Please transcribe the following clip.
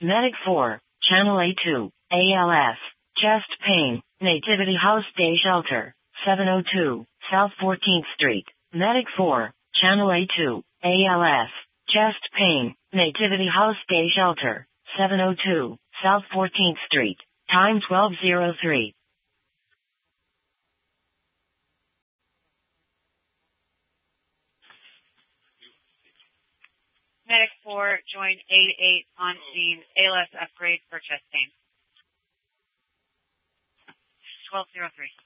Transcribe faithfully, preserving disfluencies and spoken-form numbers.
Medic four, Channel A two, A L S, chest pain, Nativity House Day Shelter, seven oh two, South fourteenth Street. Medic four, Channel A two, A L S, chest pain, Nativity House Day Shelter, seven oh two, South fourteenth Street. Time twelve oh three. Medic four, join eight eight on scene, A L S upgrade for chest pain. twelve oh three.